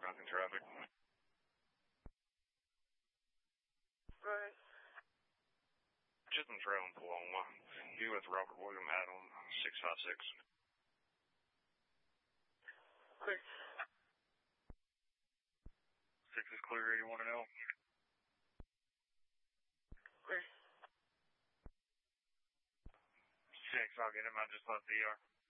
crossing traffic. Right. Chisholm Trail in Paloma. You with Robert William Adam, 656. Quick. 6 is clear, 81 and L. Quick. 6, I'll get him. I just left the ER.